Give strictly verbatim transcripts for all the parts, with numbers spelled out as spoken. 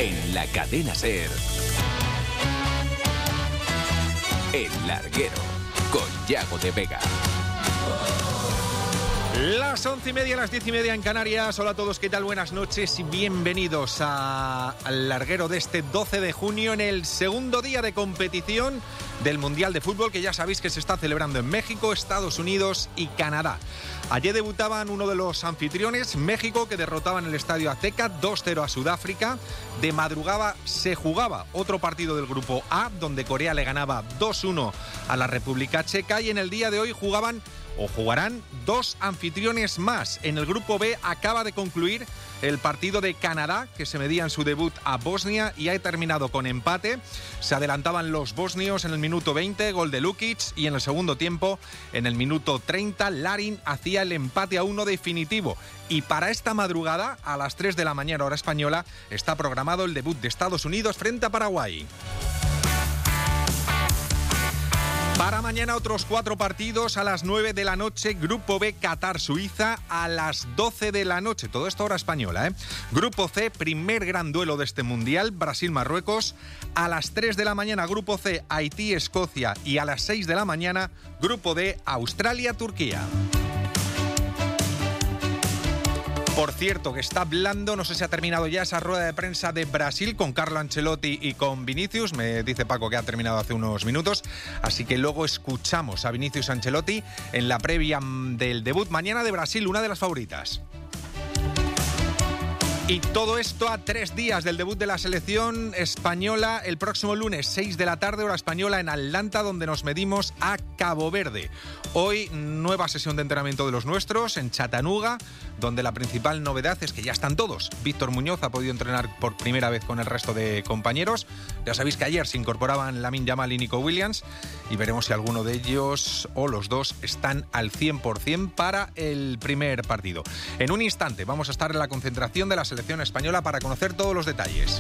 En la cadena SER, El Larguero, con Yago de Vega. Las once y media, las diez y media en Canarias. Hola a todos, ¿qué tal? Buenas noches y bienvenidos a, al larguero de este doce de junio, en el segundo día de competición del Mundial de Fútbol, que ya sabéis que se está celebrando en México, Estados Unidos y Canadá. Ayer debutaban uno de los anfitriones, México, que derrotaba en el Estadio Azteca dos cero a Sudáfrica. De madrugada se jugaba otro partido del Grupo A, donde Corea le ganaba dos uno a la República Checa, y en el día de hoy jugaban o jugarán dos anfitriones más. En el Grupo B acaba de concluir el partido de Canadá, que se medía en su debut a Bosnia y ha terminado con empate. Se adelantaban los bosnios en el minuto veinte, gol de Lukic, y en el segundo tiempo, en el minuto treinta, Larin hacía el empate a uno definitivo. Y para esta madrugada, a las tres de la mañana hora española, está programado el debut de Estados Unidos frente a Paraguay. Para mañana otros cuatro partidos: a las nueve de la noche, Grupo B, Qatar-Suiza, a las doce de la noche, todo esto hora española, ¿eh? Grupo C, primer gran duelo de este Mundial, Brasil-Marruecos, a las tres de la mañana, Grupo C, Haití-Escocia, y a las seis de la mañana, Grupo D, Australia-Turquía. Por cierto, que está hablando, no sé si ha terminado ya esa rueda de prensa de Brasil con Carlo Ancelotti y con Vinicius. Me dice Paco que ha terminado hace unos minutos, así que luego escuchamos a Vinicius Ancelotti en la previa del debut mañana de Brasil, una de las favoritas. Y todo esto a tres días del debut de la selección española, el próximo lunes, seis de la tarde, hora española, en Atlanta, donde nos medimos a Cabo Verde. Hoy, nueva sesión de entrenamiento de los nuestros en Chattanooga, donde la principal novedad es que ya están todos. Víctor Muñoz ha podido entrenar por primera vez con el resto de compañeros. Ya sabéis que ayer se incorporaban Lamine Yamal y Nico Williams, y veremos si alguno de ellos o los dos están al cien por ciento para el primer partido. En un instante vamos a estar en la concentración de la selección selección española para conocer todos los detalles.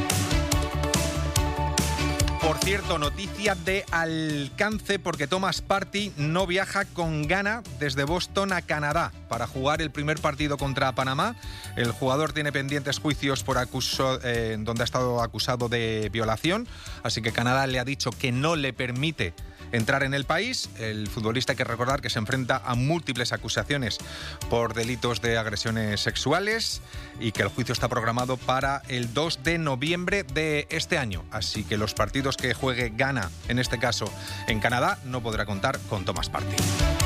Por cierto, noticia de alcance, porque Thomas Partey no viaja con Ghana desde Boston a Canadá para jugar el primer partido contra Panamá. El jugador tiene pendientes juicios por acuso, eh, donde ha estado acusado de violación, así que Canadá le ha dicho que no le permite entrar en el país. El futbolista, hay que recordar que se enfrenta a múltiples acusaciones por delitos de agresiones sexuales y que el juicio está programado para el dos de noviembre de este año. Así que los partidos que juegue Ghana, en este caso en Canadá, no podrá contar con Thomas Partey.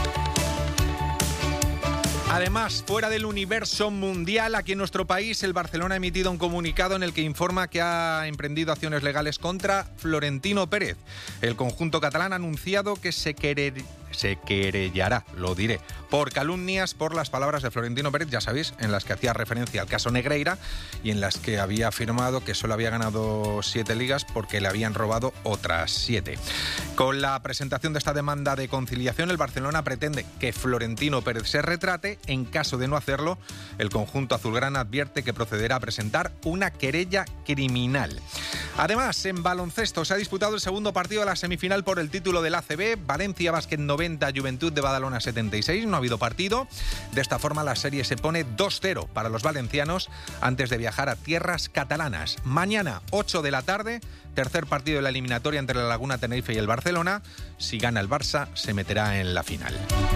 Además, fuera del universo mundial, aquí en nuestro país, el Barcelona ha emitido un comunicado en el que informa que ha emprendido acciones legales contra Florentino Pérez. El conjunto catalán ha anunciado que se querer... se querellará, lo diré, por calumnias por las palabras de Florentino Pérez, ya sabéis, en las que hacía referencia al caso Negreira y en las que había afirmado que solo había ganado siete ligas porque le habían robado otras siete. Con la presentación de esta demanda de conciliación, el Barcelona pretende que Florentino Pérez se retrate. En caso de no hacerlo, el conjunto azulgrana advierte que procederá a presentar una querella criminal. Además, en baloncesto se ha disputado el segundo partido de la semifinal por el título del A C B, Valencia Basket noventa, Juventud de Badalona setenta y seis, no ha habido partido. De esta forma la serie se pone dos cero para los valencianos antes de viajar a tierras catalanas. Mañana, ocho de la tarde, tercer partido de la eliminatoria entre la Laguna Tenerife y el Barcelona. Si gana el Barça, se meterá en la final.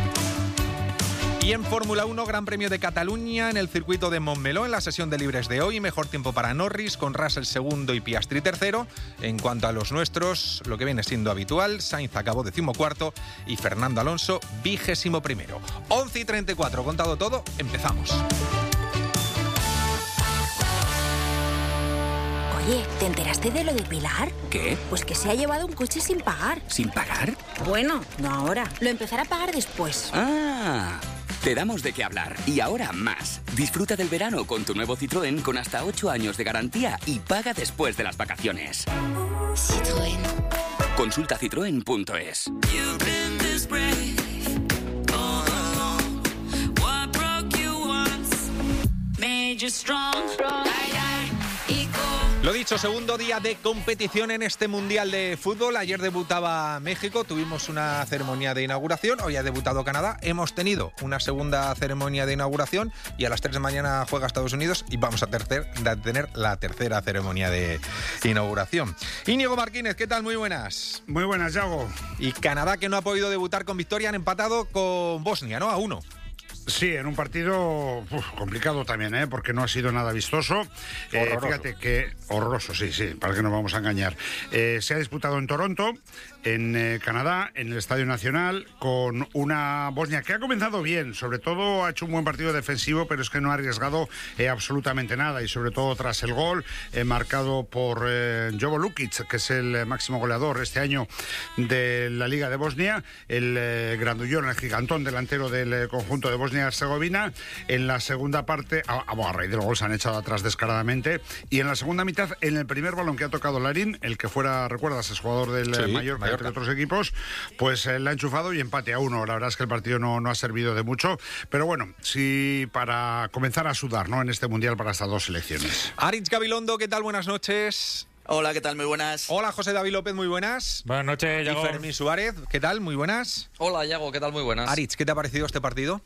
Y en Fórmula uno, Gran Premio de Cataluña en el circuito de Montmeló, en la sesión de libres de hoy. Mejor tiempo para Norris, con Russell segundo y Piastri tercero. En cuanto a los nuestros, lo que viene siendo habitual, Sainz acabó decimocuarto y Fernando Alonso vigésimo primero. once y treinta y cuatro, contado todo, empezamos. Oye, ¿te enteraste de lo de Pilar? ¿Qué? Pues que se ha llevado un coche sin pagar. ¿Sin pagar? Bueno, no ahora. Lo empezará a pagar después. Ah, te damos de qué hablar. Y ahora más. Disfruta del verano con tu nuevo Citroën con hasta ocho años de garantía y paga después de las vacaciones. Citroën. Consulta citroen punto es. Lo dicho, segundo día de competición en este Mundial de Fútbol. Ayer debutaba México, tuvimos una ceremonia de inauguración. Hoy ha debutado Canadá. Hemos tenido una segunda ceremonia de inauguración y a las tres de mañana juega Estados Unidos y vamos a, tercer, a tener la tercera ceremonia de inauguración. Íñigo Martínez, ¿qué tal? Muy buenas. Muy buenas, Yago. Y Canadá, que no ha podido debutar con victoria, han empatado con Bosnia, ¿no? A uno. Sí, en un partido uf, complicado también, ¿eh? Porque no ha sido nada vistoso. Eh, fíjate que... Horroroso, sí, sí, para que nos vamos a engañar. Eh, se ha disputado en Toronto, en eh, Canadá, en el Estadio Nacional, con una Bosnia que ha comenzado bien. Sobre todo ha hecho un buen partido defensivo, pero es que no ha arriesgado eh, absolutamente nada. Y sobre todo tras el gol, eh, marcado por eh, Jovo Lukic, que es el eh, máximo goleador este año de la Liga de Bosnia, el eh, grandullón, el gigantón delantero del eh, conjunto de Bosnia Herzegovina. En la segunda parte, a, a, a raíz del gol se han echado atrás descaradamente, y en la segunda mitad, en el primer balón que ha tocado Larin, el que fuera, recuerdas, es jugador del sí, Mallorca, entre otros equipos, pues eh, la ha enchufado y empate a uno. La verdad es que el partido no, no ha servido de mucho, pero bueno, sí, para comenzar a sudar, ¿no?, en este Mundial para estas dos selecciones. Aritz Gabilondo, ¿qué tal? Buenas noches. Hola, ¿qué tal? Muy buenas. Hola, José David López, muy buenas. Buenas noches, Yago. Y Fermín Suárez, ¿qué tal? Muy buenas. Hola, Yago, ¿qué tal? Muy buenas. Aritz, ¿qué te ha parecido este partido?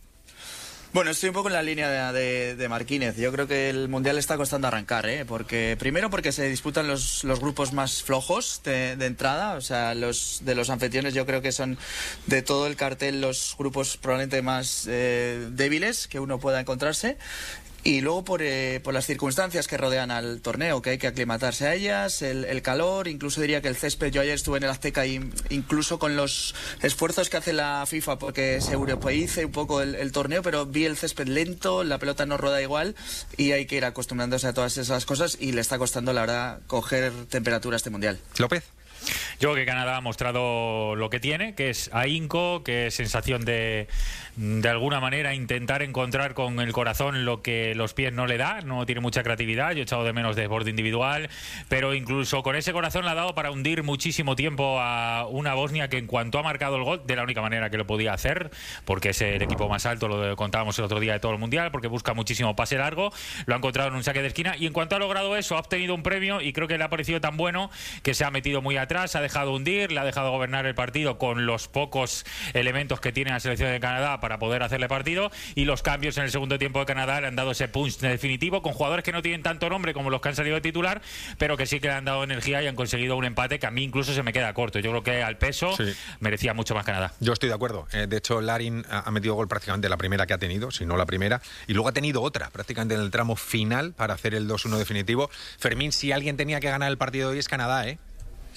Bueno, estoy un poco en la línea de, de, de Martínez. Yo creo que el Mundial está costando arrancar, ¿eh? Porque, primero porque se disputan los, los grupos más flojos de, de entrada. O sea, los de los anfitriones yo creo que son de todo el cartel los grupos probablemente más eh, débiles que uno pueda encontrarse. Y luego por, eh, por las circunstancias que rodean al torneo, que hay que aclimatarse a ellas, el, el calor, incluso diría que el césped. Yo ayer estuve en el Azteca y incluso con los esfuerzos que hace la FIFA porque se europeice un poco el, el torneo, pero vi el césped lento, la pelota no roda igual y hay que ir acostumbrándose a todas esas cosas y le está costando, la verdad, coger temperatura a este Mundial. López. Yo creo que Canadá ha mostrado lo que tiene, que es ahínco, que es sensación de, de alguna manera, intentar encontrar con el corazón lo que los pies no le da. No tiene mucha creatividad, yo he echado de menos desborde individual, pero incluso con ese corazón le ha dado para hundir muchísimo tiempo a una Bosnia que en cuanto ha marcado el gol, de la única manera que lo podía hacer, porque es el equipo más alto, lo contábamos el otro día de todo el Mundial, porque busca muchísimo pase largo, lo ha encontrado en un saque de esquina y en cuanto ha logrado eso, ha obtenido un premio y creo que le ha parecido tan bueno que se ha metido muy atrás. Se ha dejado hundir, le ha dejado gobernar el partido con los pocos elementos que tiene la selección de Canadá para poder hacerle partido, y los cambios en el segundo tiempo de Canadá le han dado ese punch definitivo con jugadores que no tienen tanto nombre como los que han salido de titular, pero que sí que le han dado energía y han conseguido un empate que a mí incluso se me queda corto. Yo creo que al peso sí merecía mucho más Canadá. Yo estoy de acuerdo. Eh, de hecho, Larin ha metido gol prácticamente la primera que ha tenido, si no la primera, y luego ha tenido otra prácticamente en el tramo final para hacer el dos uno definitivo. Fermín, si alguien tenía que ganar el partido hoy es Canadá, ¿eh?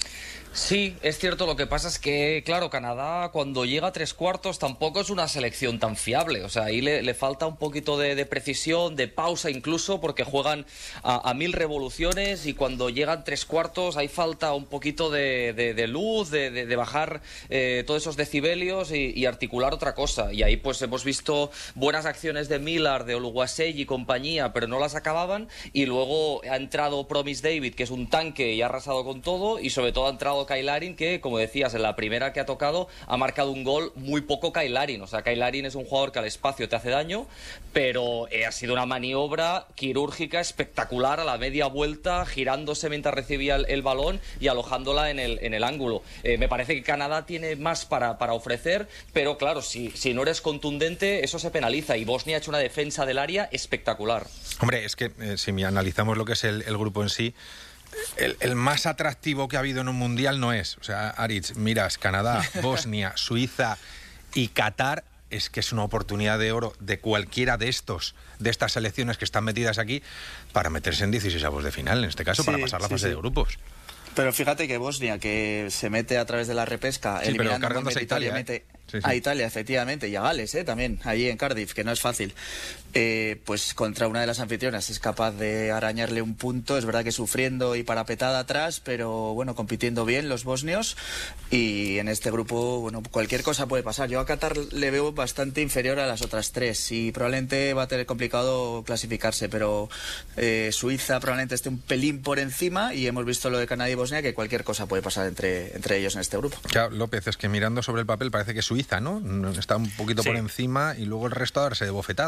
Sí, es cierto. Lo que pasa es que, claro, Canadá cuando llega a tres cuartos tampoco es una selección tan fiable. O sea, ahí le, le falta un poquito de, de precisión, de pausa incluso, porque juegan a, a mil revoluciones y cuando llegan tres cuartos hay falta un poquito de, de, de luz, de, de, de bajar eh, todos esos decibelios y, y articular otra cosa. Y ahí pues hemos visto buenas acciones de Millar, de Oluwaseyi y compañía, pero no las acababan. Y luego ha entrado Promise David, que es un tanque y ha arrasado con todo, y sobre todo ha entrado Kyle Larin, que, como decías, en la primera que ha tocado ha marcado un gol muy poco Kyle Larin. O sea, Kyle Larin es un jugador que al espacio te hace daño, pero eh, ha sido una maniobra quirúrgica espectacular a la media vuelta, girándose mientras recibía el, el balón y alojándola en el, en el ángulo. Eh, me parece que Canadá tiene más para, para ofrecer, pero claro, si, si no eres contundente, eso se penaliza, y Bosnia ha hecho una defensa del área espectacular. Hombre, es que eh, si analizamos lo que es el, el grupo en sí, El, el más atractivo que ha habido en un mundial no es. O sea, Aritz, miras Canadá, Bosnia, Suiza y Qatar, es que es una oportunidad de oro de cualquiera de estos, de estas selecciones que están metidas aquí, para meterse en dieciseisavos de final, en este caso, sí, para pasar la sí, fase sí. de grupos. Pero fíjate que Bosnia, que se mete a través de la repesca, sí, eliminando pero cargándose a Italia, mete ¿eh? sí, sí. a Italia, efectivamente, y a Gales, ¿eh? también, allí en Cardiff, que no es fácil. Eh, pues contra una de las anfitrionas es capaz de arañarle un punto, es verdad que sufriendo y parapetada atrás, pero bueno, compitiendo bien los bosnios, y en este grupo, bueno, cualquier cosa puede pasar. Yo a Qatar le veo bastante inferior a las otras tres y probablemente va a tener complicado clasificarse, pero eh, Suiza probablemente esté un pelín por encima, y hemos visto lo de Canadá y Bosnia, que cualquier cosa puede pasar entre, entre ellos en este grupo. Claro, López, es que mirando sobre el papel parece que Suiza, ¿no? Está un poquito sí. por encima, y luego el resto a darse de bofetadas.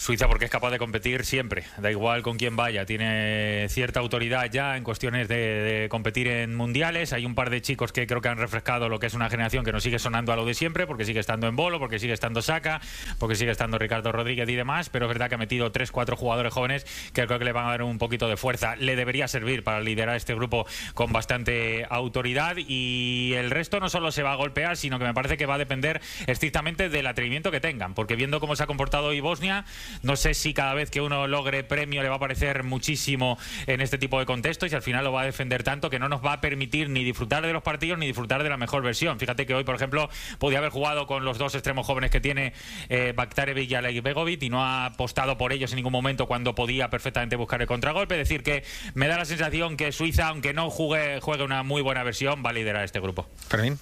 Suiza porque es capaz de competir siempre, da igual con quién vaya, tiene cierta autoridad ya en cuestiones de, de competir en mundiales. Hay un par de chicos que creo que han refrescado lo que es una generación que nos sigue sonando a lo de siempre, porque sigue estando en Bolo, porque sigue estando Saka, porque sigue estando Ricardo Rodríguez y demás, pero es verdad que ha metido tres, cuatro jugadores jóvenes que creo que le van a dar un poquito de fuerza. Le debería servir para liderar este grupo con bastante autoridad, y el resto no solo se va a golpear, sino que me parece que va a depender estrictamente del atrevimiento que tengan, porque viendo cómo se ha comportado hoy Bosnia, no sé si cada vez que uno logre premio le va a parecer muchísimo en este tipo de contextos, y al final lo va a defender tanto que no nos va a permitir ni disfrutar de los partidos ni disfrutar de la mejor versión. Fíjate que hoy, por ejemplo, podía haber jugado con los dos extremos jóvenes que tiene eh, Baktarevic y Alekbegovic, y no ha apostado por ellos en ningún momento cuando podía perfectamente buscar el contragolpe. Es decir, que me da la sensación que Suiza, aunque no juegue, juegue una muy buena versión, va a liderar este grupo. Fermín.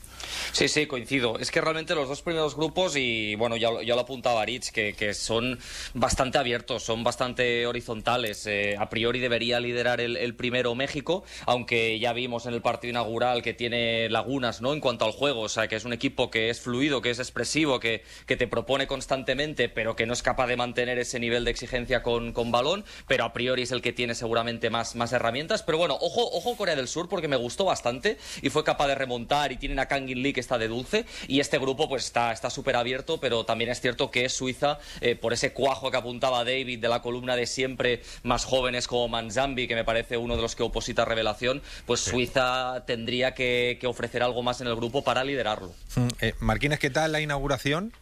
Sí, sí, coincido. Es que realmente los dos primeros grupos, y bueno, ya, ya lo apuntaba Aritz, que, que son bastante abiertos, son bastante horizontales. Eh, a priori debería liderar el, el primero México, aunque ya vimos en el partido inaugural que tiene lagunas, ¿no?, en cuanto al juego. O sea, que es un equipo que es fluido, que es expresivo, que, que te propone constantemente, pero que no es capaz de mantener ese nivel de exigencia con, con balón. Pero a priori es el que tiene seguramente más, más herramientas. Pero bueno, ojo, ojo Corea del Sur, porque me gustó bastante y fue capaz de remontar, y tienen a Kang In Lee, que está de dulce, y este grupo pues está está súper abierto, pero también es cierto que es Suiza, eh, por ese cuajo que apuntaba David de la columna de siempre más jóvenes como Manzambi, que me parece uno de los que oposita revelación, pues sí. Suiza tendría que, que ofrecer algo más en el grupo para liderarlo. Mm, eh, Marquínez, ¿qué tal la inauguración?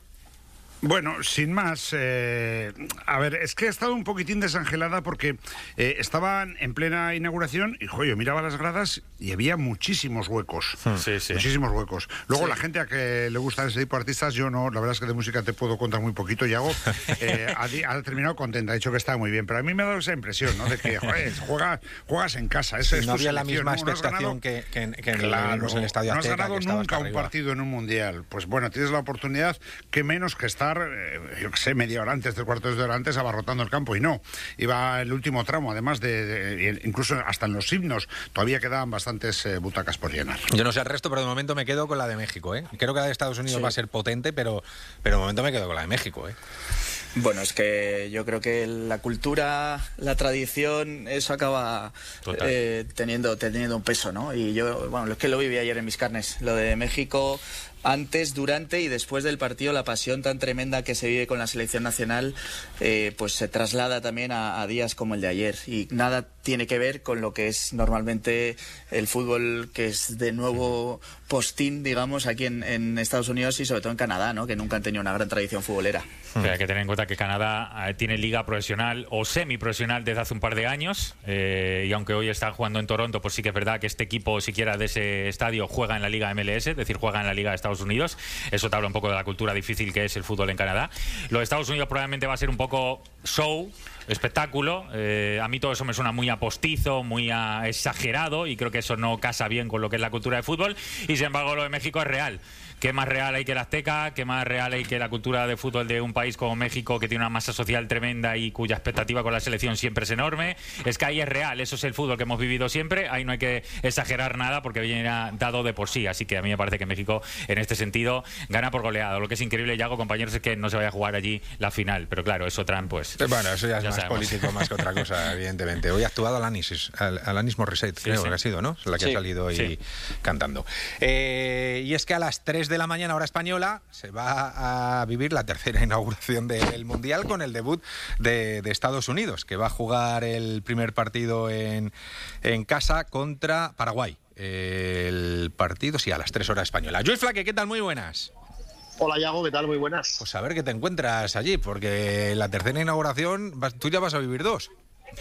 Bueno, sin más, eh, a ver, es que he estado un poquitín desangelada porque eh, estaban en plena inauguración y, joder, yo miraba las gradas y había muchísimos huecos. Sí, sí. Muchísimos huecos. Luego, sí. La gente a que le gustan ese tipo de artistas, yo no, la verdad es que de música te puedo contar muy poquito, y hago, eh, ha, ha terminado contenta, ha dicho que está muy bien, pero a mí me ha dado esa impresión, ¿no?, de que, joder, juegas, juegas en casa. Esa sí, es no tu había la selección, misma ¿no? expectación No que, que, que claro, en el Estadio Azteca. No has ganado que nunca un arriba. partido en un mundial. Pues bueno, tienes la oportunidad, que menos que estar, eh, yo qué sé, media hora antes, tres cuartos de hora antes, abarrotando el campo, y no. Iba el último tramo, además de, de incluso hasta en los himnos, todavía quedaban bastantes eh, butacas por llenar. Yo no sé el resto, pero de momento me quedo con la de México, ¿eh? Creo que la de Estados Unidos sí. va a ser potente, pero, pero de momento me quedo con la de México, ¿eh? Bueno, es que yo creo que la cultura, la tradición, eso acaba eh, teniendo, teniendo un peso, ¿no? Y yo, bueno, es que lo viví ayer en mis carnes, lo de México. Antes, durante y después del partido, la pasión tan tremenda que se vive con la selección nacional, eh, pues se traslada también a, a días como el de ayer. Y nada tiene que ver con lo que es normalmente el fútbol, que es de nuevo postín, digamos, aquí en, en Estados Unidos y sobre todo en Canadá, ¿no?, que nunca han tenido una gran tradición futbolera. O sea, hay que tener en cuenta que Canadá eh, tiene liga profesional o semiprofesional desde hace un par de años, eh, y aunque hoy están jugando en Toronto, pues sí que es verdad que este equipo, siquiera de ese estadio, juega en la liga M L S, es decir, juega en la liga de Estados Unidos. Eso te habla un poco de la cultura difícil que es el fútbol en Canadá. Lo de Estados Unidos probablemente va a ser un poco show, espectáculo. Eh, a mí todo eso me suena muy a postizo, muy a exagerado, y creo que eso no casa bien con lo que es la cultura de fútbol. Y sin embargo, lo de México es real. ¿Qué más real hay que el Azteca? ¿Qué más real hay que la cultura de fútbol de un país como México, que tiene una masa social tremenda y cuya expectativa con la selección siempre es enorme? Es que ahí es real, eso es el fútbol que hemos vivido siempre. Ahí no hay que exagerar nada porque viene dado de por sí. Así que a mí me parece que México, en este sentido, gana por goleado. Lo que es increíble, Yago, compañeros, es que no se vaya a jugar allí la final. Pero claro, eso Trump, pues... Bueno, eso ya es ya más sabemos. político más que otra cosa, evidentemente. Hoy ha actuado Alanis, Alanis Morissette, Sí, creo sí. que ha sido, ¿no? La que Sí, ha salido ahí sí. cantando. Eh, y es que a las tres de la mañana, hora española, se va a vivir la tercera inauguración del Mundial con el debut de, de Estados Unidos, que va a jugar el primer partido en, en casa contra Paraguay. El partido, sí, a las tres horas española. Lluís Flaque, ¿qué tal? Muy buenas. Hola, Yago, ¿qué tal? Muy buenas. Pues a ver qué te encuentras allí, porque la tercera inauguración, vas, tú ya vas a vivir dos.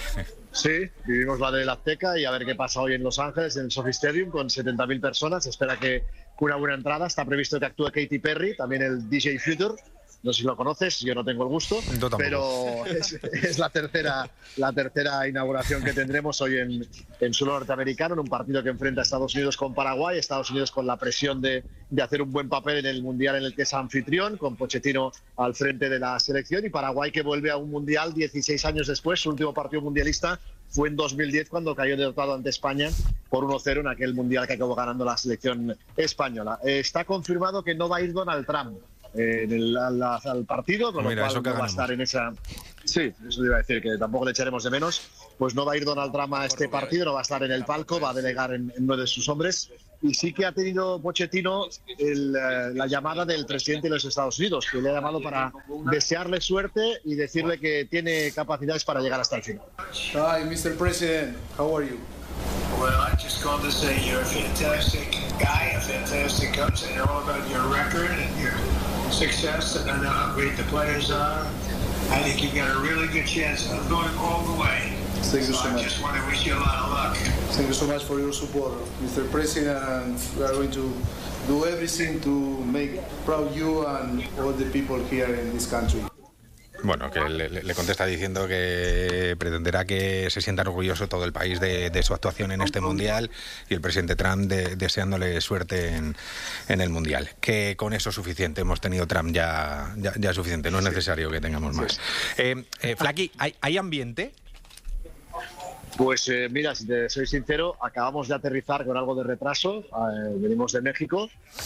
Sí, vivimos la del Azteca y a ver qué pasa hoy en Los Ángeles, en el SoFi Stadium, con setenta mil personas. Se espera que una buena entrada. Está previsto que actúe Katy Perry, también el D J Future. No sé si lo conoces, yo no tengo el gusto, pero es, es la tercera la tercera inauguración que tendremos hoy en, en suelo norteamericano, en un partido que enfrenta a Estados Unidos con Paraguay. Estados Unidos con la presión de, de hacer un buen papel en el Mundial en el que es anfitrión, con Pochettino al frente de la selección, y Paraguay que vuelve a un Mundial dieciséis años después. Su último partido mundialista fue en dos mil diez, cuando cayó derrotado ante España por uno cero en aquel Mundial que acabó ganando la selección española. Eh, está confirmado que no va a ir Donald Trump. eh, en el, al, al partido, con Mira, lo cual no va a estar en esa... Sí, eso iba a decir, que tampoco le echaremos de menos. Pues no va a ir Donald Trump a este partido, no va a estar en el palco, va a delegar en, en uno de sus hombres. Y sí que ha tenido Pochettino el, eh, la llamada del presidente de los Estados Unidos, que le ha llamado para desearle suerte y decirle que tiene capacidades para llegar hasta el final. Hi, mister President. How are you? Well, I just called to say you're a fantastic guy, a fantastic coach. I know about your record and your success, and I know how great the players are. I think you've got a really good chance of going all the way. Thank you so I much. just want to wish you a lot of luck. Thank you so much for your support, mister President, and we are going to do everything to make proud you and all the people here in this country. Bueno, que le, le contesta diciendo que pretenderá que se sientan orgulloso todo el país de, de su actuación en este Mundial, y el presidente Trump de, deseándole suerte en, en el Mundial. Que con eso es suficiente, hemos tenido Trump ya, ya, ya suficiente, no es necesario que tengamos más. Eh, eh, Flaky, ¿hay, ¿hay ambiente? Pues eh, mira, si te soy sincero, acabamos de aterrizar con algo de retraso, eh, venimos de México,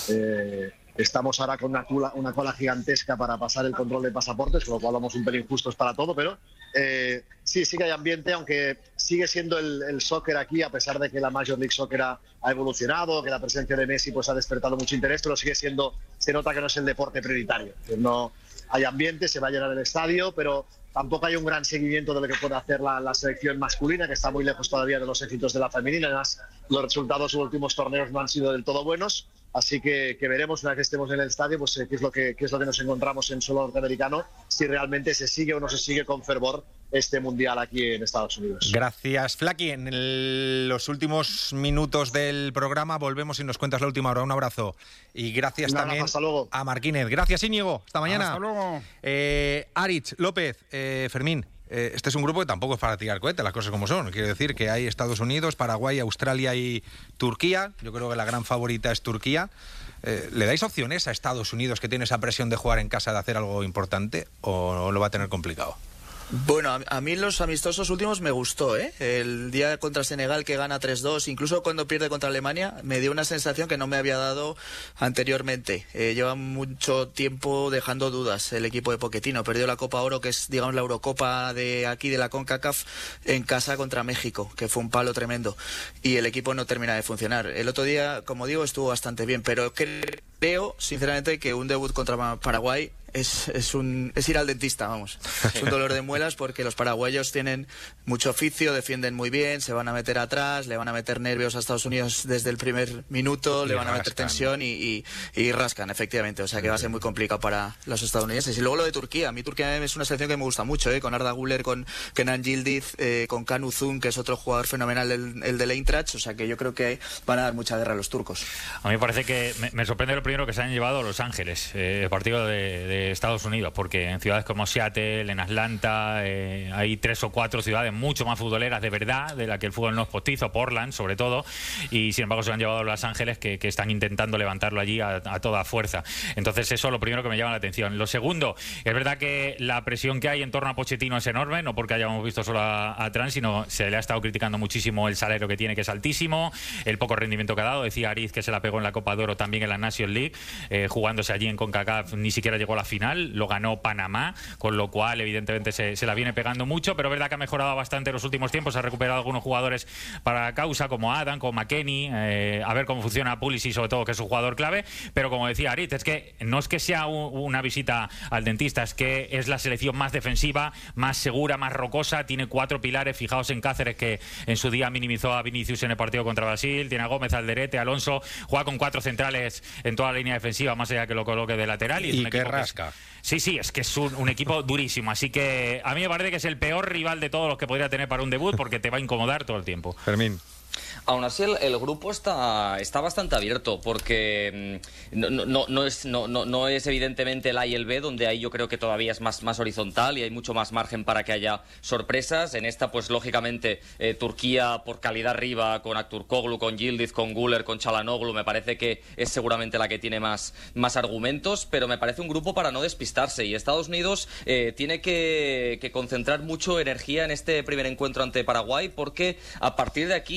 eh, estamos ahora con una cola, una cola gigantesca para pasar el control de pasaportes, con lo cual vamos un pelín justos para todo, pero eh, sí, sí que hay ambiente, aunque sigue siendo el, el soccer aquí, a pesar de que la Major League Soccer ha, ha evolucionado, que la presencia de Messi pues ha despertado mucho interés, pero sigue siendo, se nota que no es el deporte prioritario, que no hay ambiente, se va a llenar el estadio, pero tampoco hay un gran seguimiento de lo que puede hacer la, la selección masculina, que está muy lejos todavía de los éxitos de la femenina. Además, los resultados de los últimos torneos no han sido del todo buenos. Así que, que veremos una vez que estemos en el estadio, pues eh, qué es lo que qué es lo que nos encontramos en suelo norteamericano, si realmente se sigue o no se sigue con fervor este mundial aquí en Estados Unidos. Gracias, Flaky. En el, los últimos minutos del programa volvemos y nos cuentas la última hora. Un abrazo. Y gracias Un también abrazo, hasta luego. a Marquínez. Gracias, Íñigo. Hasta mañana. Hasta luego. Eh, Aritz, López, eh, Fermín. Eh, este es un grupo que tampoco es para tirar cohetes, las cosas como son. Quiero decir que hay Estados Unidos, Paraguay, Australia y Turquía. Yo creo que la gran favorita es Turquía. Eh, ¿Le dais opciones a Estados Unidos, que tiene esa presión de jugar en casa, de hacer algo importante, o lo va a tener complicado? Bueno, a, a mí los amistosos últimos me gustó, ¿eh? El día contra Senegal, que gana tres dos, incluso cuando pierde contra Alemania, me dio una sensación que no me había dado anteriormente. Eh, lleva mucho tiempo dejando dudas el equipo de Pochettino. Perdió la Copa Oro, que es, digamos, la Eurocopa de aquí, de la CONCACAF, en casa contra México, que fue un palo tremendo. Y el equipo no termina de funcionar. El otro día, como digo, estuvo bastante bien, pero creo, sinceramente, que un debut contra Paraguay Es, es, un, es ir al dentista, vamos. Es un dolor de muelas, porque los paraguayos tienen mucho oficio, defienden muy bien, se van a meter atrás, le van a meter nervios a Estados Unidos desde el primer minuto, y le van rascan. a meter tensión y, y, y rascan, efectivamente. O sea que va a ser muy complicado para los estadounidenses. Y luego lo de Turquía. A mí Turquía es una selección que me gusta mucho, ¿eh? Con Arda Güler, con Kenan Yildiz, eh, con Can Uzun, que es otro jugador fenomenal, el, el del Eintracht. O sea que yo creo que van a dar mucha guerra a los turcos. A mí me parece que me, me sorprende lo primero que se han llevado a Los Ángeles, eh, el partido de, de Estados Unidos, porque en ciudades como Seattle, en Atlanta, eh, hay tres o cuatro ciudades mucho más futboleras de verdad, de la que el fútbol no es postizo, Portland sobre todo, y sin embargo se han llevado a Los Ángeles, que, que están intentando levantarlo allí a, a toda fuerza. Entonces eso es lo primero que me llama la atención. Lo segundo, es verdad que la presión que hay en torno a Pochettino es enorme, no porque hayamos visto solo a, a Trump, sino se le ha estado criticando muchísimo el salario que tiene, que es altísimo, el poco rendimiento que ha dado. Decía Ariz que se la pegó en la Copa de Oro, también en la National League, eh, jugándose allí en CONCACAF, ni siquiera llegó a la final, lo ganó Panamá, con lo cual evidentemente se, se la viene pegando mucho, pero es verdad que ha mejorado bastante en los últimos tiempos, ha recuperado algunos jugadores para la causa, como Adam, como McKennie, eh, a ver cómo funciona Pulisic, sobre todo, que es un jugador clave. Pero como decía Aritz, es que no es que sea un, una visita al dentista, es que es la selección más defensiva, más segura, más rocosa, tiene cuatro pilares. Fijaos en Cáceres, que en su día minimizó a Vinicius en el partido contra Brasil, tiene a Gómez, Alderete, Alonso, juega con cuatro centrales en toda la línea defensiva, más allá que lo coloque de lateral, y, es y un que equipo rasca. Que es, sí, sí, es que es un, un equipo durísimo, así que a mí me parece que es el peor rival de todos los que podría tener para un debut, porque te va a incomodar todo el tiempo. Fermín. Aún así, el, el grupo está, está bastante abierto, porque no, no, no, es, no, no, no es evidentemente el A y el B, donde ahí yo creo que todavía es más, más horizontal y hay mucho más margen para que haya sorpresas. En esta, pues lógicamente, eh, Turquía por calidad arriba, con Aktürkoğlu, con Yildiz, con Güler, con Çalhanoğlu, me parece que es seguramente la que tiene más, más argumentos, pero me parece un grupo para no despistarse. Y Estados Unidos eh, tiene que, que concentrar mucho energía en este primer encuentro ante Paraguay, porque a partir de aquí podría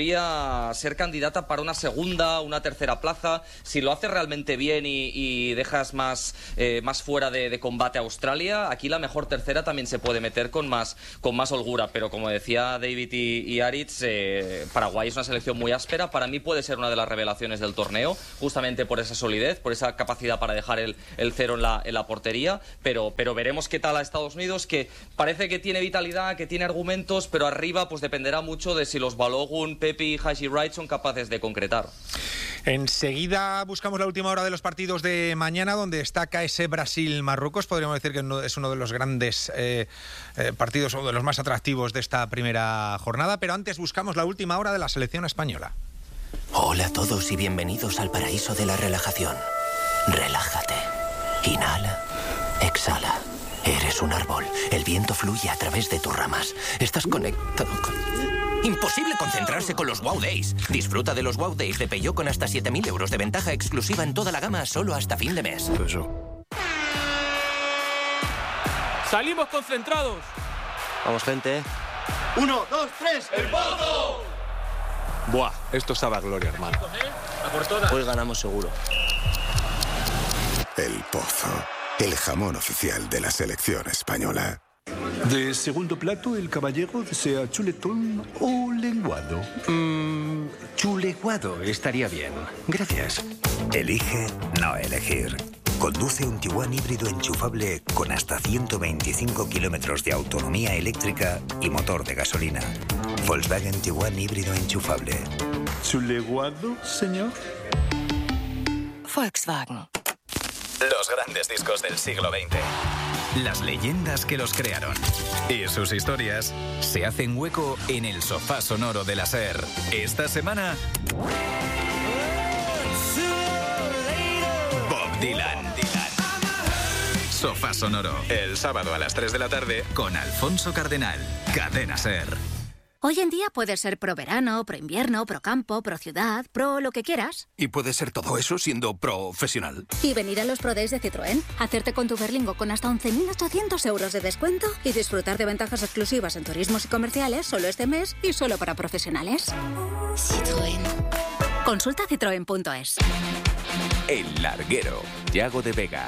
podría ser candidata para una segunda, una tercera plaza. Si lo hace realmente bien y, y dejas más, eh, más fuera de, de combate a Australia, aquí la mejor tercera también se puede meter con más, con más holgura. Pero como decía David y, y Aritz, eh, Paraguay es una selección muy áspera. Para mí puede ser una de las revelaciones del torneo, justamente por esa solidez, por esa capacidad para dejar el, el cero en la, en la portería. Pero, pero veremos qué tal a Estados Unidos, que parece que tiene vitalidad, que tiene argumentos, pero arriba pues dependerá mucho de si los Balogun, Pepi y Haji Wright son capaces de concretar. Enseguida buscamos la última hora de los partidos de mañana, donde destaca ese Brasil-Marruecos. Podríamos decir que es uno de los grandes eh, eh, partidos, o de los más atractivos de esta primera jornada. Pero antes buscamos la última hora de la selección española. Hola a todos y bienvenidos al paraíso de la relajación. Relájate. Inhala. Exhala. Eres un árbol. El viento fluye a través de tus ramas. Estás conectado con... Imposible concentrarse con los Wow Days. Disfruta de los Wow Days de Peugeot con hasta siete mil euros de ventaja exclusiva en toda la gama solo hasta fin de mes. Salimos concentrados. Vamos, gente. Uno, dos, tres. ¡El Pozo! Buah, esto sabe a gloria, hermano. Hoy ganamos seguro. El Pozo, el jamón oficial de la selección española. De segundo plato, el caballero desea chuletón o lenguado. Mmm, chuleguado estaría bien. Gracias. Elige no elegir. Conduce un Tiguan híbrido enchufable con hasta ciento veinticinco kilómetros de autonomía eléctrica y motor de gasolina. Volkswagen Tiguan híbrido enchufable. ¿Chuleguado, señor? Volkswagen. Los grandes discos del siglo veinte. Las leyendas que los crearon. Y sus historias se hacen hueco en el sofá sonoro de la SER. Esta semana... Bob Dylan. Sofá sonoro. El sábado a las tres de la tarde con Alfonso Cardenal. Cadena SER. Hoy en día puedes ser pro verano, pro invierno, pro campo, pro ciudad, pro lo que quieras. Y puedes ser todo eso siendo profesional. Y venir a los Pro Days de Citroën, hacerte con tu Berlingo con hasta once mil ochocientos euros de descuento y disfrutar de ventajas exclusivas en turismos y comerciales solo este mes y solo para profesionales. Citroën. Consulta citroen punto es. El Larguero, Yago de Vega.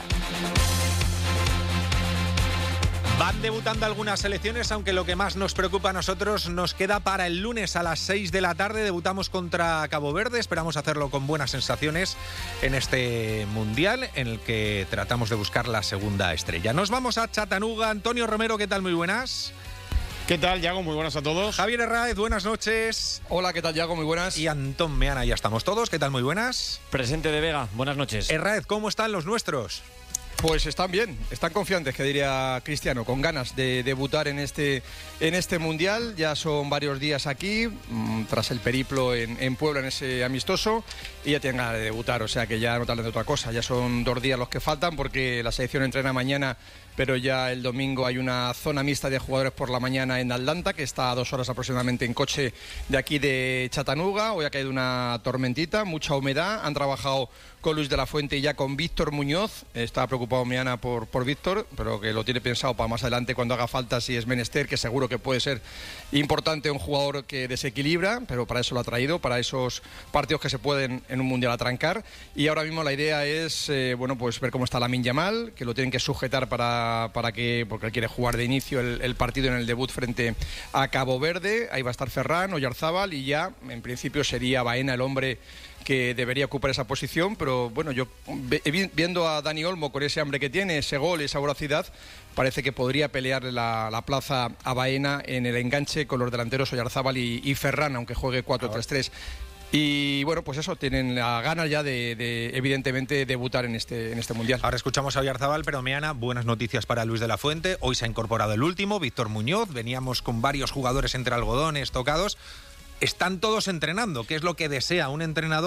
Van debutando algunas selecciones, aunque lo que más nos preocupa a nosotros nos queda para el lunes a las seis de la tarde. Debutamos contra Cabo Verde, esperamos hacerlo con buenas sensaciones en este Mundial, en el que tratamos de buscar la segunda estrella. Nos vamos a Chattanooga. Antonio Romero, ¿qué tal? Muy buenas. ¿Qué tal, Yago? Muy buenas a todos. Javier Herráez, buenas noches. Hola, ¿qué tal, Yago? Muy buenas. Y Antón Meana, ya estamos todos. ¿Qué tal? Muy buenas. Presente de Vega, buenas noches. Herráez, ¿cómo están los nuestros? Pues están bien, están confiantes, que diría Cristiano, con ganas de debutar en este, en este Mundial. Ya son varios días aquí, mmm, tras el periplo en, en Puebla, en ese amistoso, y ya tienen ganas de debutar, o sea que ya no tardan de otra cosa. Ya son dos días los que faltan, porque la selección entrena mañana, pero ya el domingo hay una zona mixta de jugadores por la mañana en Atlanta, que está a dos horas aproximadamente en coche de aquí de Chattanooga. Hoy ha caído una tormentita, mucha humedad. Han trabajado con Luis de la Fuente y ya con Víctor Muñoz. Está preocupado Meana por, por Víctor, pero que lo tiene pensado para más adelante cuando haga falta, si es menester, que seguro que puede ser importante un jugador que desequilibra, pero para eso lo ha traído, para esos partidos que se pueden en un Mundial atrancar. Y ahora mismo la idea es eh, bueno, pues ver cómo está Lamine Yamal, que lo tienen que sujetar para, para que, porque él quiere jugar de inicio el, el partido en el debut frente a Cabo Verde. Ahí va a estar Ferran, Oyarzábal, y ya en principio sería Baena el hombre que debería ocupar esa posición, pero bueno, yo viendo a Dani Olmo con ese hambre que tiene, ese gol, esa voracidad, parece que podría pelearle la, la plaza a Baena en el enganche con los delanteros Oyarzábal y, y Ferran, aunque juegue cuatro tres tres. Y bueno, pues eso, tienen la ganas ya de, de evidentemente debutar en este, en este Mundial. Ahora escuchamos a Oyarzábal, pero Meana, buenas noticias para Luis de la Fuente. Hoy se ha incorporado el último, Víctor Muñoz. Veníamos con varios jugadores entre algodones tocados. Están todos entrenando, que es lo que desea un entrenador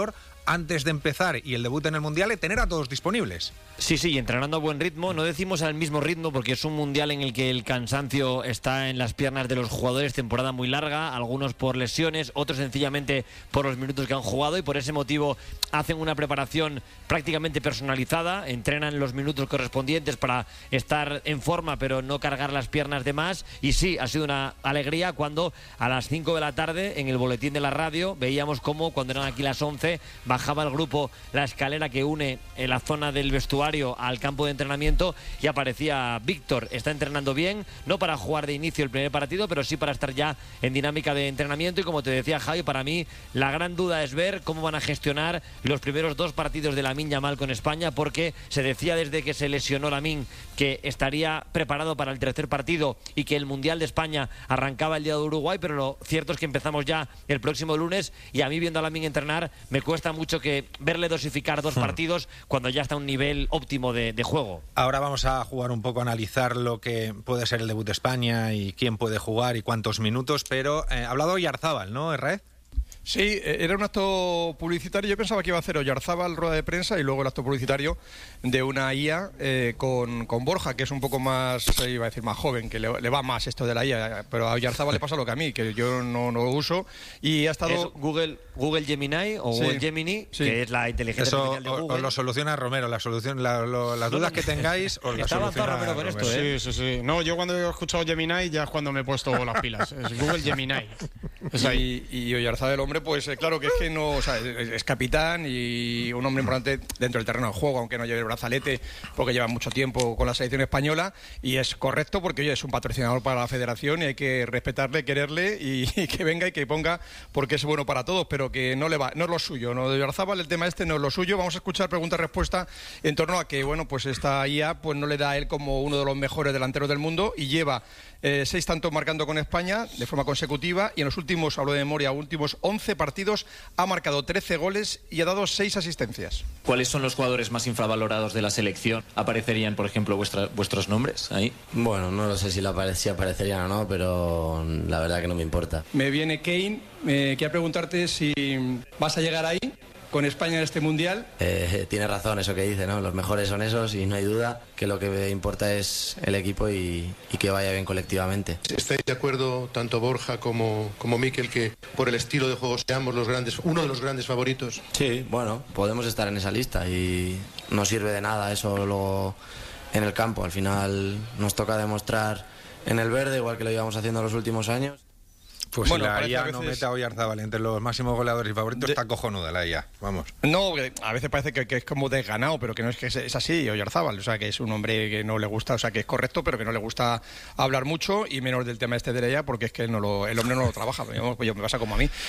antes de empezar y el debut en el Mundial, es tener a todos disponibles. Sí, sí, entrenando a buen ritmo. No decimos al mismo ritmo porque es un Mundial en el que el cansancio está en las piernas de los jugadores, temporada muy larga, algunos por lesiones, otros sencillamente por los minutos que han jugado, y por ese motivo hacen una preparación prácticamente personalizada, entrenan los minutos correspondientes para estar en forma pero no cargar las piernas de más. Y sí, ha sido una alegría cuando a las cinco de la tarde en el boletín de la radio veíamos cómo cuando eran aquí las once bajaba el grupo la escalera que une en la zona del vestuario al campo de entrenamiento y aparecía Víctor. Está entrenando bien, no para jugar de inicio el primer partido, pero sí para estar ya en dinámica de entrenamiento. Y como te decía Javi, para mí la gran duda es ver cómo van a gestionar los primeros dos partidos de Lamine Yamal con España, porque se decía desde que se lesionó Lamine que estaría preparado para el tercer partido y que el Mundial de España arrancaba el día de Uruguay, pero lo cierto es que empezamos ya el próximo lunes, y a mí viendo a Lamine entrenar me cuesta mucho que verle dosificar dos hmm. partidos cuando ya está a un nivel óptimo de, de juego. Ahora vamos a jugar un poco, a analizar lo que puede ser el debut de España y quién puede jugar y cuántos minutos, pero eh, ha hablado Oyarzábal, ¿no, Raez? Sí, era un acto publicitario. Yo pensaba que iba a hacer Oyarzábal rueda de prensa y luego el acto publicitario de una I A eh, con, con Borja, que es un poco más, eh, iba a decir más joven, que le, le va más esto de la I A, pero a Oyarzábal le pasa lo que a mí, que yo no, no lo uso, y ha estado... ¿Es Google, Google Gemini o sí, Google Gemini, sí. que es la inteligencia Eso artificial de Google? Os lo soluciona Romero, la solución, la, lo, las dudas que tengáis os las soluciona Romero con esto, ¿eh? Sí, sí, sí. No, yo cuando he escuchado Gemini ya es cuando me he puesto las pilas. Es Google Gemini. Es ahí. Y, y Oyarzábal, el hombre, pues eh, claro que es que no, o sea, es, es capitán y un hombre importante dentro del terreno de juego, aunque no lleve el brazalete, porque lleva mucho tiempo con la selección española, y es correcto porque oye, es un patrocinador para la federación y hay que respetarle, quererle y, y que venga y que ponga, porque es bueno para todos, pero que no le va, no es lo suyo, no de Oyarzábal, el tema este no es lo suyo. Vamos a escuchar pregunta-respuesta en torno a que, bueno, pues esta I A pues no le da a él como uno de los mejores delanteros del mundo y lleva eh, seis tantos marcando con España de forma consecutiva, y en los últimos, hablo de memoria, últimos once partidos ha marcado trece goles y ha dado seis asistencias. ¿Cuáles son los jugadores más infravalorados de la selección? ¿Aparecerían, por ejemplo, vuestra, vuestros nombres ahí? Bueno, no lo sé si, la apare- si aparecerían o no, pero la verdad que no me importa. Me viene Kane, eh, quiero preguntarte si vas a llegar ahí con España en este Mundial. Eh, tiene razón eso que dice, ¿no? Los mejores son esos y no hay duda que lo que importa es el equipo y, y que vaya bien colectivamente. ¿Estáis de acuerdo, tanto Borja como, como Mikel, que por el estilo de juego seamos los grandes, uno de los grandes favoritos? Sí, bueno, podemos estar en esa lista y no sirve de nada eso luego en el campo. Al final nos toca demostrar en el verde, igual que lo íbamos haciendo los últimos años. Pues bueno, si la I A veces... no mete a Oyarzábal entre los máximos goleadores y favoritos, de... está cojonuda la I A, vamos. No, a veces parece que, que es como desganado, pero que no es que es, es así, Oyarzábal, o sea, que es un hombre que no le gusta, o sea, que es correcto, pero que no le gusta hablar mucho, y menos del tema este de la I A, porque es que no lo, el hombre no lo trabaja, pues me pasa como a mí.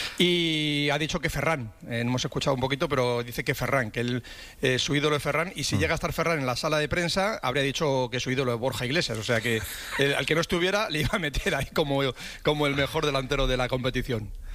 Y ha dicho que Ferran, eh, hemos escuchado un poquito, pero dice que Ferran, que él, eh, su ídolo es Ferran, y si mm. llega a estar Ferran en la sala de prensa, habría dicho que su ídolo es Borja Iglesias, o sea, que el, al que no estuviera le iba a meter ahí como, como el mejor delantero de la competición.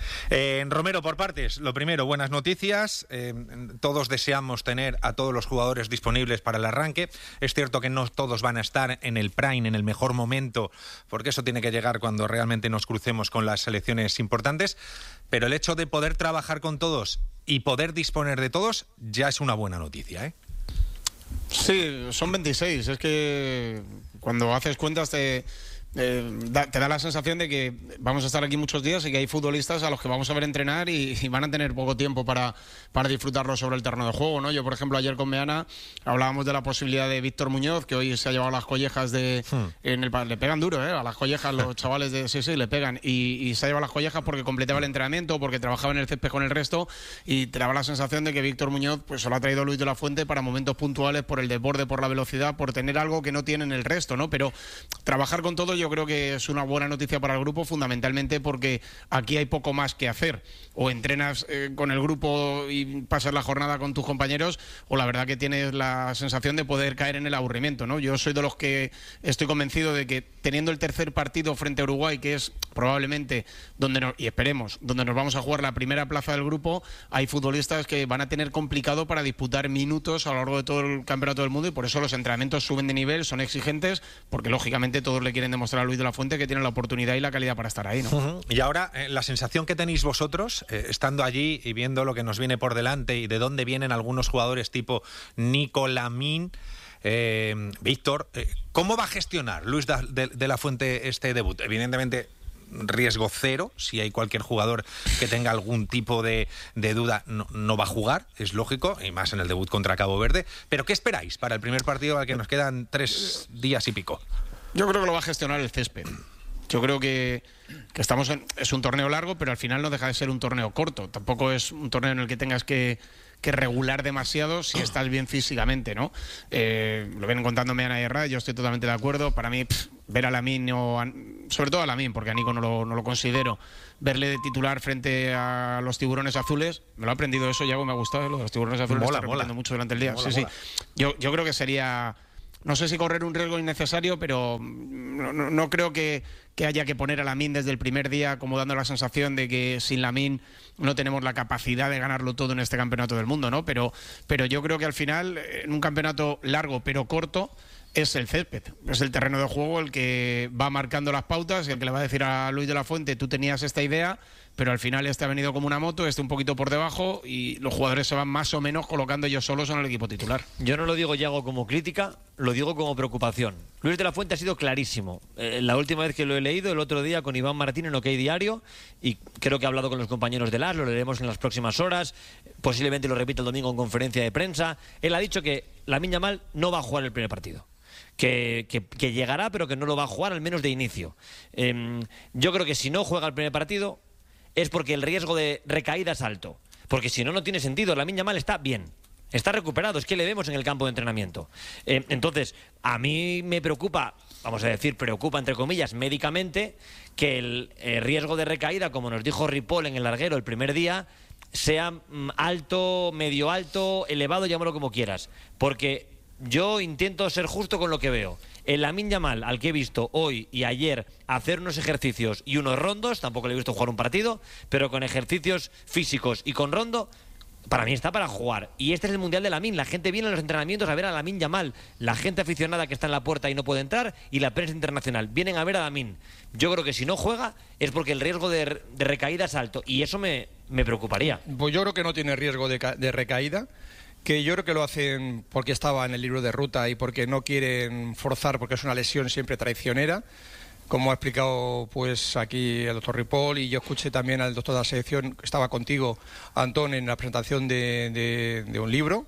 Eh, Romero, por partes. Lo primero, buenas noticias. Eh, todos deseamos tener a todos los jugadores disponibles para el arranque. Es cierto que no todos van a estar en el prime, en el mejor momento, porque eso tiene que llegar cuando realmente nos crucemos con las selecciones importantes. Pero el hecho de poder trabajar con todos y poder disponer de todos ya es una buena noticia, ¿eh? Sí, son veintiséis. Es que cuando haces cuentas te... Eh, da, te da la sensación de que vamos a estar aquí muchos días y que hay futbolistas a los que vamos a ver entrenar y, y van a tener poco tiempo para, para disfrutarlo sobre el terreno de juego, ¿no? Yo, por ejemplo, ayer con Meana hablábamos de la posibilidad de Víctor Muñoz, que hoy se ha llevado las collejas de... Hmm. En el, le pegan duro, ¿eh? A las collejas los chavales de... Sí, sí, le pegan. Y, y se ha llevado las collejas porque completaba el entrenamiento, porque trabajaba en el césped con el resto, y te daba la sensación de que Víctor Muñoz pues se lo ha traído Luis de la Fuente para momentos puntuales, por el desborde, por la velocidad, por tener algo que no tienen el resto, ¿no? Pero trabajar con todo yo creo que es una buena noticia para el grupo, fundamentalmente porque aquí hay poco más que hacer. O entrenas eh, con el grupo y pasas la jornada con tus compañeros, o la verdad que tienes la sensación de poder caer en el aburrimiento, ¿no? Yo soy de los que estoy convencido de que teniendo el tercer partido frente a Uruguay, que es probablemente donde nos, y esperemos, donde nos vamos a jugar la primera plaza del grupo, hay futbolistas que van a tener complicado para disputar minutos a lo largo de todo el campeonato del mundo, y por eso los entrenamientos suben de nivel, son exigentes, porque lógicamente todos le quieren demostrar demostrarle a Luis de la Fuente que tiene la oportunidad y la calidad para estar ahí, ¿no? Uh-huh. Y ahora, eh, la sensación que tenéis vosotros, eh, estando allí y viendo lo que nos viene por delante y de dónde vienen algunos jugadores tipo Nico, Lamine, eh, Víctor, eh, ¿cómo va a gestionar Luis de, de, de la Fuente este debut? Evidentemente, riesgo cero, si hay cualquier jugador que tenga algún tipo de, de duda no, no va a jugar, es lógico, y más en el debut contra Cabo Verde, pero ¿qué esperáis para el primer partido al que nos quedan tres días y pico? Yo creo que lo va a gestionar el césped. Yo creo que, que estamos en, es un torneo largo, pero al final no deja de ser un torneo corto. Tampoco es un torneo en el que tengas que, que regular demasiado si estás bien físicamente, ¿no? Eh, lo vienen contándome Ana y Herrera, yo estoy totalmente de acuerdo. Para mí, pff, ver a Lamine, o a, sobre todo a Lamine, porque a Nico no lo, no lo considero, verle de titular frente a los Tiburones Azules, me lo ha aprendido eso, Yago, me ha gustado, lo de los Tiburones Azules, mola, lo estoy mola. repitiendo mucho durante el día. Mola, sí, mola. sí. Yo, yo creo que sería... No sé si correr un riesgo innecesario, pero no, no, no creo que, que haya que poner a Lamine desde el primer día como dando la sensación de que sin Lamine no tenemos la capacidad de ganarlo todo en este campeonato del mundo, ¿no? Pero, pero yo creo que al final, en un campeonato largo pero corto, es el césped, es el terreno de juego el que va marcando las pautas, el que le va a decir a Luis de la Fuente, tú tenías esta idea, pero al final este ha venido como una moto, este un poquito por debajo, y los jugadores se van más o menos colocando ellos solos en el equipo titular. Yo no lo digo, Yago, como crítica, lo digo como preocupación. Luis de la Fuente ha sido clarísimo. Eh, la última vez que lo he leído, el otro día con Iván Martín en OK Diario, y creo que ha hablado con los compañeros de LAS, lo leeremos en las próximas horas, posiblemente lo repita el domingo en conferencia de prensa. Él ha dicho que Lamine Yamal no va a jugar el primer partido. Que, que, que llegará, pero que no lo va a jugar, al menos de inicio. Eh, yo creo que si no juega el primer partido es porque el riesgo de recaída es alto. Porque si no, no tiene sentido. Lamine Yamal está bien, está recuperado, es que le vemos en el campo de entrenamiento. Eh, entonces, a mí me preocupa, vamos a decir, preocupa entre comillas, médicamente, que el eh, riesgo de recaída, como nos dijo Ripoll en el larguero el primer día, sea mm, alto, medio alto, elevado, llámalo como quieras. Porque yo intento ser justo con lo que veo. El Lamine Yamal, al que he visto hoy y ayer hacer unos ejercicios y unos rondos, tampoco le he visto jugar un partido, pero con ejercicios físicos y con rondo, para mí está para jugar. Y este es el Mundial de Lamine. La gente viene a los entrenamientos a ver a Lamine Yamal. La gente aficionada que está en la puerta y no puede entrar, y la prensa internacional vienen a ver a Lamine. Yo creo que si no juega es porque el riesgo de, de recaída es alto, y eso me, me preocuparía. Pues yo creo que no tiene riesgo de, de recaída, que yo creo que lo hacen porque estaba en el libro de ruta y porque no quieren forzar, porque es una lesión siempre traicionera, como ha explicado pues aquí el doctor Ripoll, y yo escuché también al doctor de la selección, estaba contigo, Antón, en la presentación de, de, de un libro,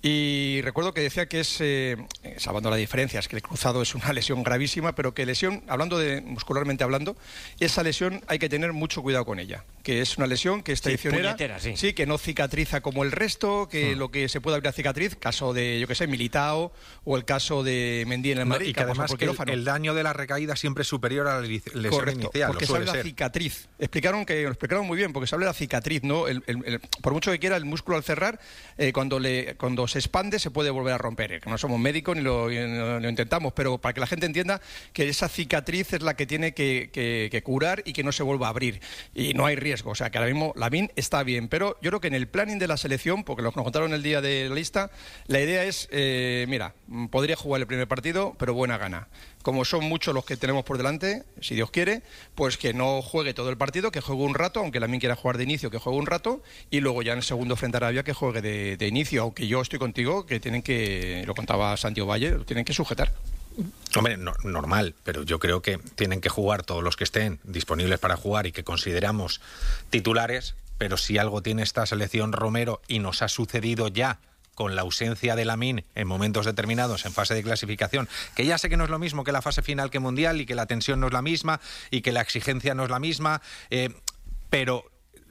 y recuerdo que decía que es, eh, salvando las diferencias, que el cruzado es una lesión gravísima, pero que lesión, hablando de muscularmente hablando, esa lesión hay que tener mucho cuidado con ella, que es una lesión que es traicionera, sí, puñetera, sí. sí, que no cicatriza como el resto, que hmm. lo que se puede abrir a cicatriz, caso de, yo que sé, Militao, o el caso de Mendy en el Madrid, y que además que el, el daño de la recaída siempre es superior a la lesión Correcto, inicial, porque se habla de la cicatriz. Explicaron que lo explicaron muy bien, porque se habla de la cicatriz, ¿no? El, el, el, por mucho que quiera, el músculo al cerrar, eh, cuando le cuando se expande se puede volver a romper. Que no somos médicos ni lo, ni lo intentamos, pero para que la gente entienda que esa cicatriz es la que tiene que, que, que curar y que no se vuelva a abrir. Y no hay riesgo, o sea que ahora mismo Lamine está bien, pero yo creo que en el planning de la selección, porque nos contaron el día de la lista, la idea es, eh, mira, podría jugar el primer partido, pero buena gana. Como son muchos los que tenemos por delante, si Dios quiere, pues que no juegue todo el partido, que juegue un rato, aunque Lamine quiera jugar de inicio, que juegue un rato, y luego ya en el segundo frente a Arabia que juegue de, de inicio, aunque yo estoy contigo, que tienen que, lo contaba Santiago Valle, lo tienen que sujetar. Hombre, no, normal, pero yo creo que tienen que jugar todos los que estén disponibles para jugar y que consideramos titulares, pero si algo tiene esta selección, Romero, y nos ha sucedido ya con la ausencia de Lamine en momentos determinados en fase de clasificación, que ya sé que no es lo mismo que la fase final que mundial, y que la tensión no es la misma y que la exigencia no es la misma, eh, pero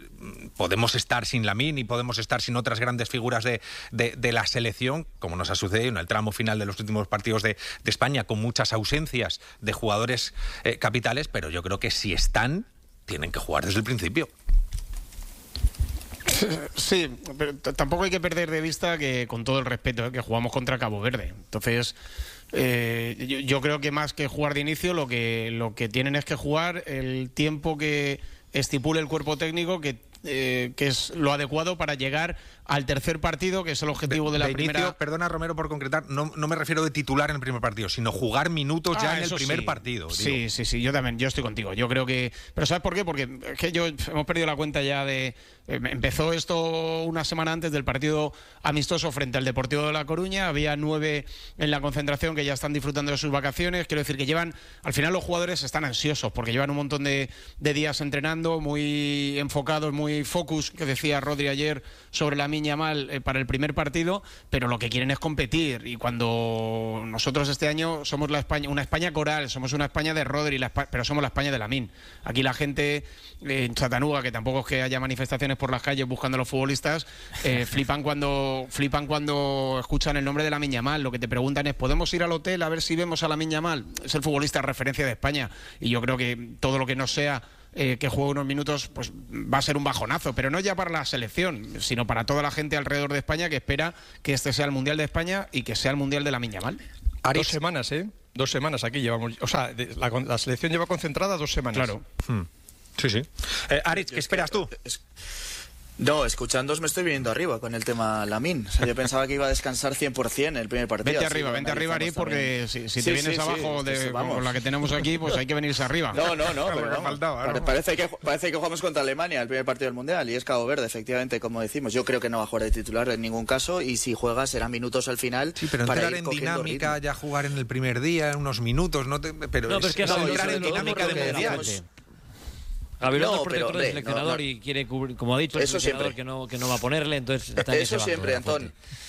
podemos estar sin Lamine y podemos estar sin otras grandes figuras de, de, de la selección, como nos ha sucedido en el tramo final de los últimos partidos de, de España, con muchas ausencias de jugadores eh, capitales, pero yo creo que si están, tienen que jugar desde el principio. Sí, pero tampoco hay que perder de vista que, con todo el respeto, ¿eh? que jugamos contra Cabo Verde. Entonces, eh, yo, yo creo que más que jugar de inicio, lo que, lo que tienen es que jugar el tiempo que estipule el cuerpo técnico, que, eh, que es lo adecuado para llegar al tercer partido, que es el objetivo de, de la de primera... Inicio, perdona, Romero, por concretar, no, no me refiero de titular en el primer partido, sino jugar minutos ah, ya en el eso primer sí. partido. Digo. Sí, sí, sí, yo también, yo estoy contigo. Yo creo que... Pero ¿sabes por qué? Porque es que yo hemos perdido la cuenta ya de... Eh, empezó esto una semana antes del partido amistoso frente al Deportivo de La Coruña, había nueve en la concentración que ya están disfrutando de sus vacaciones, quiero decir que llevan... Al final los jugadores están ansiosos porque llevan un montón de, de días entrenando, muy enfocados, muy focus, que decía Rodri ayer sobre la Lamine Yamal eh, para el primer partido, pero lo que quieren es competir, y cuando nosotros este año somos la España, una España coral, somos una España de Rodri, la, pero somos la España de Lamine. Aquí la gente eh, en Chattanooga, que tampoco es que haya manifestaciones por las calles buscando a los futbolistas, eh, flipan cuando flipan cuando escuchan el nombre de Lamine Yamal. Lo que te preguntan es, ¿podemos ir al hotel a ver si vemos a Lamine Yamal? Es el futbolista de referencia de España, y yo creo que todo lo que no sea Eh, que juegue unos minutos, pues va a ser un bajonazo, pero no ya para la selección, sino para toda la gente alrededor de España que espera que este sea el Mundial de España y que sea el Mundial de Lamine Yamal. Dos semanas, ¿eh? Dos semanas aquí llevamos. O sea, la, la selección lleva concentrada dos semanas. Claro. Hmm. Sí, sí. Eh, Aritz, ¿qué esperas tú? Es... No, escuchándoos me estoy viniendo arriba con el tema Lamine. O sea, yo pensaba que iba a descansar cien por ciento en el primer partido. Vente arriba, vente arriba, Aritz, porque si, si sí, te vienes sí, abajo sí, de, con la que tenemos aquí, pues hay que venirse arriba. No, no, no, pero vamos, faltaba, ¿no? Parece, que, parece que jugamos contra Alemania el primer partido del Mundial, y es Cabo Verde, efectivamente, como decimos. Yo creo que no va a jugar de titular en ningún caso, y si juega serán minutos al final. Sí, pero para entrar en dinámica, ritmo. Ya jugar en el primer día, en unos minutos, no te, pero, no, pero es que no, entrar en dinámica de Mundial. Gabriel no, es protector del seleccionador no, no. y quiere cubrir, como ha dicho el eso seleccionador, siempre. que no, que no va a ponerle, entonces está en eso ese siempre, bando, Antón.